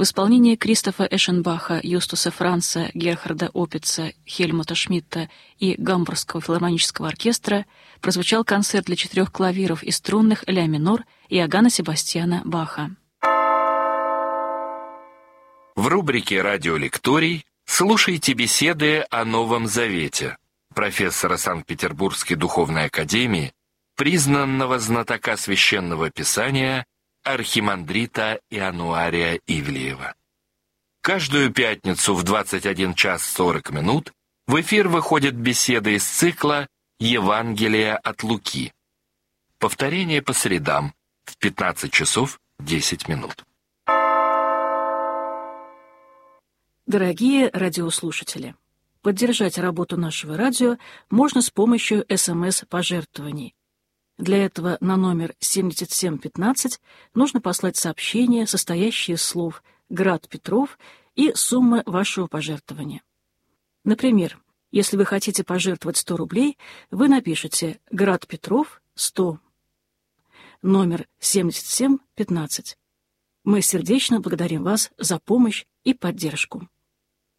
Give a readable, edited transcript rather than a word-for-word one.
В исполнении Кристофа Эшенбаха, Юстуса Франца, Герхарда Опица, Хельмута Шмидта и Гамбургского филармонического оркестра прозвучал концерт для 4 клавиров и струнных ля минор Иоганна Себастьяна Баха. В рубрике «Радиолекторий» слушайте беседы о Новом Завете профессора Санкт-Петербургской духовной академии, признанного знатока священного писания архимандрита Иануария Ивлеева. Каждую пятницу в 21 час 40 минут в эфир выходят беседы из цикла «Евангелие от Луки». Повторение по средам в 15 часов 10 минут. Дорогие радиослушатели, поддержать работу нашего радио можно с помощью СМС-пожертвований. Для этого на номер 7715 нужно послать сообщение, состоящее из слов «Град Петров» и сумма вашего пожертвования. Например, если вы хотите пожертвовать 100 рублей, вы напишите «Град Петров 100», номер 7715. Мы сердечно благодарим вас за помощь и поддержку.